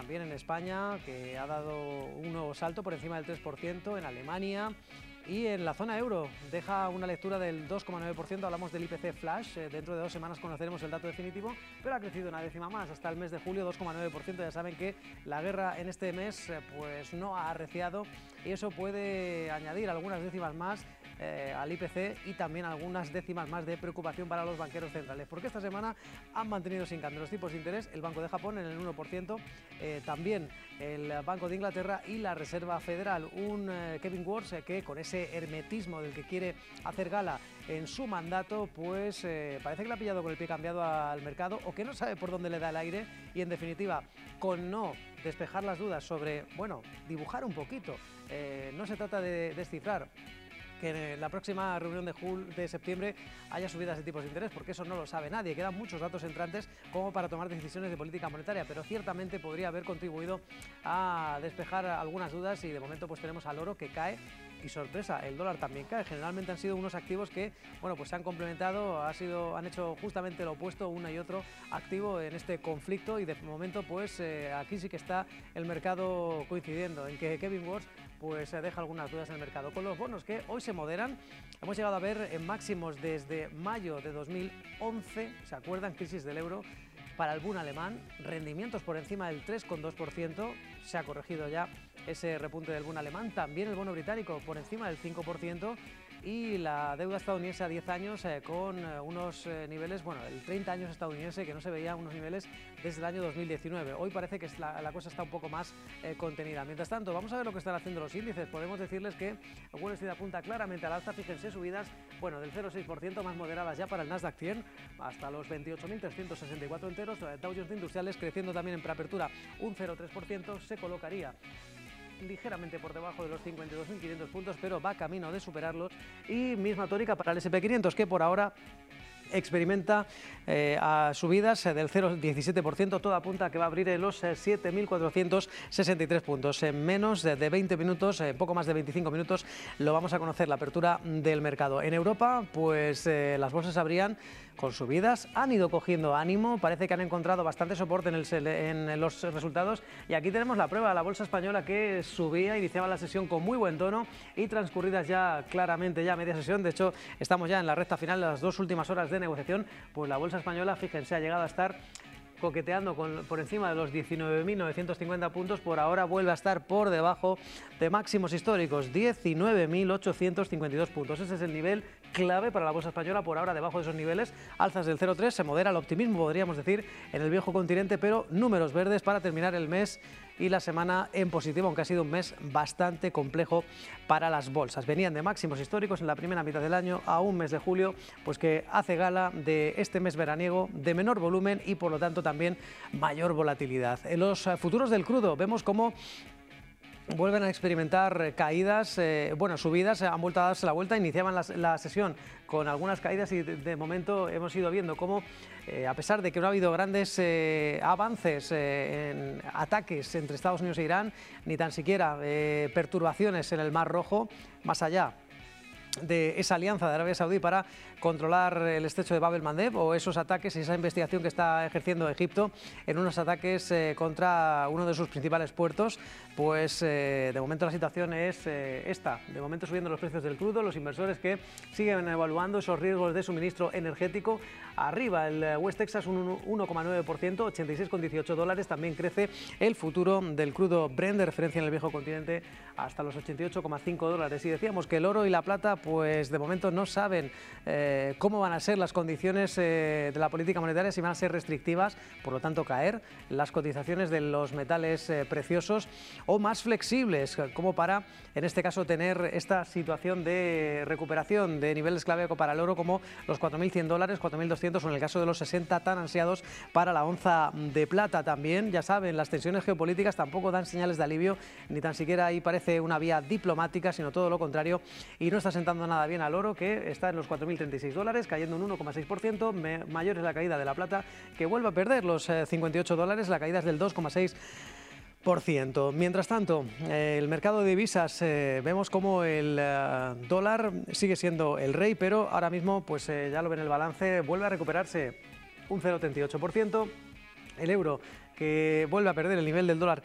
también en España, que ha dado un nuevo salto por encima del 3%, en Alemania. Y en la zona euro deja una lectura del 2,9%, hablamos del IPC flash, dentro de 2 semanas conoceremos el dato definitivo, pero ha crecido una décima más, hasta el mes de julio 2,9%, ya saben que la guerra en este mes pues no ha arreciado y eso puede añadir algunas décimas más al IPC y también algunas décimas más de preocupación para los banqueros centrales, porque esta semana han mantenido sin cambio los tipos de interés, el Banco de Japón en el 1%, también el Banco de Inglaterra y la Reserva Federal, un Kevin Warsh que con ese hermetismo del que quiere hacer gala en su mandato, pues parece que le ha pillado con el pie cambiado al mercado o que no sabe por dónde le da el aire y en definitiva con no despejar las dudas sobre, bueno, dibujar un poquito, no se trata de descifrar que en la próxima reunión de septiembre haya subidas de tipos de interés, porque eso no lo sabe nadie. Quedan muchos datos entrantes como para tomar decisiones de política monetaria, pero ciertamente podría haber contribuido a despejar algunas dudas y de momento pues tenemos al oro que cae y sorpresa, el dólar también cae. Generalmente han sido unos activos que, bueno, pues se han complementado, han hecho justamente lo opuesto uno y otro activo en este conflicto y de momento pues aquí sí que está el mercado coincidiendo en que Kevin Warsh pues deja algunas dudas en el mercado. Con los bonos que hoy se moderan, hemos llegado a ver en máximos desde mayo de 2011, ¿se acuerdan? Crisis del euro. Para el Bund alemán, rendimientos por encima del 3,2%, se ha corregido ya ese repunte del Bund alemán, también el bono británico por encima del 5% y la deuda estadounidense a 10 años con unos niveles, bueno, el 30 años estadounidense que no se veía unos niveles desde el año 2019. Hoy parece que la cosa está un poco más contenida. Mientras tanto, vamos a ver lo que están haciendo los índices. Podemos decirles que Wall Street apunta claramente al alza, fíjense, subidas, bueno, del 0,6%, más moderadas ya para el Nasdaq 100, hasta los 28.364 enteros. Dow Jones de Industriales creciendo también en preapertura un 0,3%, se colocaría ligeramente por debajo de los 52.500 puntos, pero va camino de superarlos. Y misma tónica para el SP500, que por ahora experimenta a subidas del 0,17%, todo apunta a que va a abrir en los 7.463 puntos. En menos de 20 minutos, poco más de 25 minutos, lo vamos a conocer, la apertura del mercado. En Europa, pues las bolsas abrían con subidas, han ido cogiendo ánimo, parece que han encontrado bastante soporte en los resultados y aquí tenemos la prueba, la bolsa española que subía, iniciaba la sesión con muy buen tono y transcurridas ya claramente ya media sesión, de hecho estamos ya en la recta final de las 2 últimas horas de negociación, pues la bolsa española, fíjense, ha llegado a estar coqueteando por encima de los 19.950 puntos, por ahora vuelve a estar por debajo de máximos históricos, 19.852 puntos. Ese es el nivel clave para la bolsa española, por ahora debajo de esos niveles, alzas del 0,3, se modera el optimismo, podríamos decir, en el viejo continente, pero números verdes para terminar el mes y la semana en positivo, aunque ha sido un mes bastante complejo para las bolsas. Venían de máximos históricos en la primera mitad del año a un mes de julio, pues que hace gala de este mes veraniego de menor volumen y por lo tanto también mayor volatilidad. En los futuros del crudo vemos cómo vuelven a experimentar caídas, subidas, han vuelto a darse la vuelta, iniciaban la sesión con algunas caídas y de momento hemos ido viendo cómo, a pesar de que no ha habido grandes avances en ataques entre Estados Unidos e Irán, ni tan siquiera perturbaciones en el Mar Rojo, más allá de esa alianza de Arabia Saudí para controlar el estrecho de Bab el-Mandeb o esos ataques y esa investigación que está ejerciendo Egipto en unos ataques contra uno de sus principales puertos, pues de momento la situación es esta, de momento subiendo los precios del crudo, los inversores que siguen evaluando esos riesgos de suministro energético, arriba el West Texas un 1,9%, 86,18 dólares, también crece el futuro del crudo Brent de referencia en el viejo continente hasta los 88,5 dólares y decíamos que el oro y la plata pues de momento no saben cómo van a ser las condiciones de la política monetaria, si van a ser restrictivas, por lo tanto caer las cotizaciones de los metales preciosos o más flexibles, como para, en este caso, tener esta situación de recuperación de niveles clave para el oro como los 4.100 dólares, 4.200 o en el caso de los 60 tan ansiados para la onza de plata. También, ya saben, las tensiones geopolíticas tampoco dan señales de alivio, ni tan siquiera ahí parece una vía diplomática, sino todo lo contrario, y no está sentando nada bien al oro, que está en los 4.036 dólares, cayendo un 1,6%, mayor es la caída de la plata, que vuelve a perder los 58 dólares, la caída es del 2,6%. Mientras tanto, el mercado de divisas, vemos como el dólar sigue siendo el rey, pero ahora mismo, pues ya lo ven el balance, vuelve a recuperarse un 0,38%. El euro, que vuelve a perder el nivel del dólar